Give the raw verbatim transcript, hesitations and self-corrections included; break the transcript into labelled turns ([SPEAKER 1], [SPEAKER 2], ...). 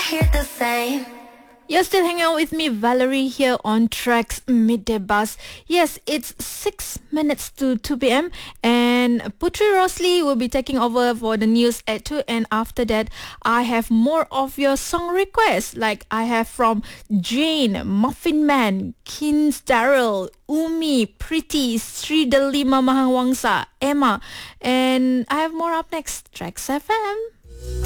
[SPEAKER 1] hear the same.
[SPEAKER 2] You're still hanging out with me, Valerie, here on Tracks Midday Buzz. Yes, it's six minutes to two p.m. and Putri Rosli will be taking over for the news at two, and after that, I have more of your song requests, like I have from Jane, Muffin Man, Kins Darrell, Umi, Pretty, Sri Delima Mahawangsa, Emma, and I have more up next. Tracks F M.